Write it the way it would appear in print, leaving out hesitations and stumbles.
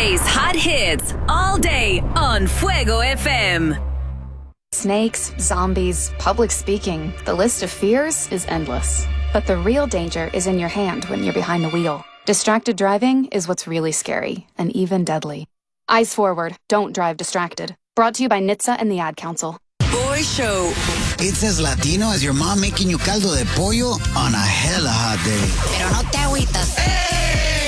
Today's hot hits all day on Fuego FM. Snakes, zombies, public speaking. The list of fears is endless. But the real danger is in your hand when you're behind the wheel. Distracted driving is what's really scary and even deadly. Eyes forward. Don't drive distracted. Brought to you by NHTSA and the Ad Council. Boy Show. It's as Latino as your mom making you caldo de pollo on a hella hot day. Pero no te agüitas. ¡Hey!